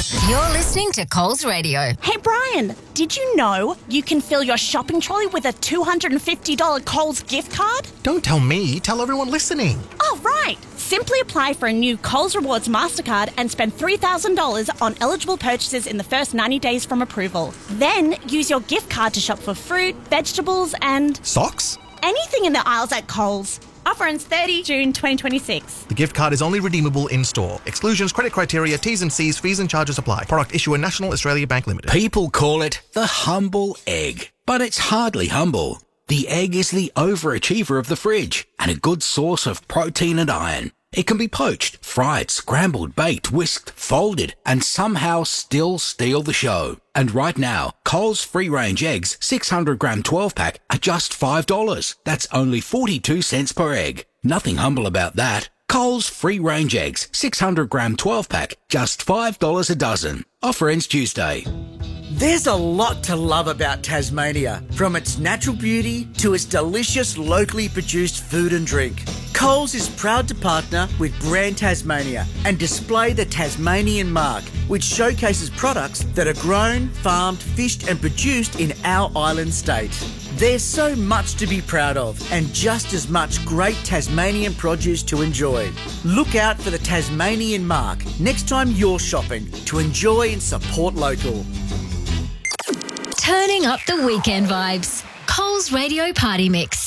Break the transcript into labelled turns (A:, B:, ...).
A: You're listening to Coles Radio.
B: Hey, Brian, did you know you can fill your shopping trolley with a $250 Coles gift card?
C: Don't tell me, tell everyone listening.
B: Oh, right. Simply apply for a new Coles Rewards MasterCard and spend $3,000 on eligible purchases in the first 90 days from approval. Then use your gift card to shop for fruit, vegetables and...
C: Socks?
B: anything in the aisles at Coles. Offer ends 30 June 2026.
C: The gift card is only redeemable in-store. Exclusions, credit criteria, T's and C's, fees and charges apply. Product issuer National Australia Bank Limited.
D: People call it the humble egg, but it's hardly humble. The egg is the overachiever of the fridge and a good source of protein and iron. It can be poached, fried, scrambled, baked, whisked, folded, and somehow still steal the show. And right now, Coles free-range eggs, 600-gram 12-pack, are just $5. That's only 42 cents per egg. Nothing humble about that. Coles free-range eggs, 600-gram 12-pack, just $5 a dozen. Offer ends Tuesday.
E: There's a lot to love about Tasmania, from its natural beauty to its delicious locally produced food and drink. Coles is proud to partner with Brand Tasmania and display the Tasmanian mark, which showcases products that are grown, farmed, fished and produced in our island state. There's so much to be proud of and just as much great Tasmanian produce to enjoy. Look out for the Tasmanian mark next time you're shopping to enjoy and support local.
A: Turning up the weekend vibes. Coles Radio Party Mix.